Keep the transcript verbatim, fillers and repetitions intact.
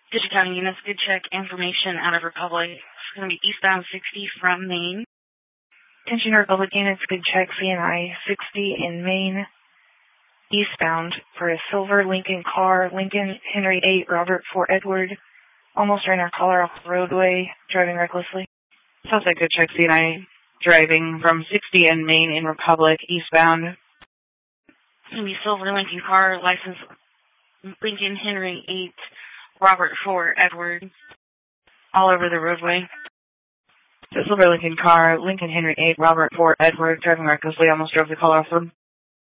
District County units, good check information out of Republic. It's going to be eastbound sixty from Maine. Attention Republic units, good check C N I sixty in Maine, eastbound for a silver Lincoln car, Lincoln Henry eight, Robert four Edward, almost ran our caller off the roadway, driving recklessly. Southside good check C N I driving from sixty in Maine in Republic, eastbound. It's going to be silver Lincoln car, license Lincoln Henry eight, Robert four Edward, all over the roadway. The silver Lincoln car, Lincoln Henry eight, Robert four Edward, driving recklessly, almost drove the caller off the road.